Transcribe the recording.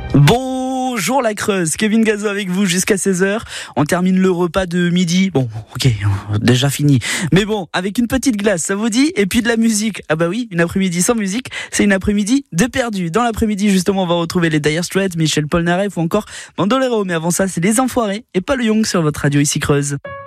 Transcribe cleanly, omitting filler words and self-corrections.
Bonjour la Creuse, Kevin Gazo avec vous jusqu'à 16h. On termine le repas de midi. Bon, ok, déjà fini. Mais bon, avec une petite glace, ça vous dit? Et puis de la musique. Ah bah oui, une après-midi sans musique, c'est une après-midi de perdu. Dans l'après-midi, justement, on va retrouver les Dire Straits, Michel Polnareff ou encore Bandolero. Mais avant ça, c'est les Enfoirés et Paul Young sur votre radio ici Creuse.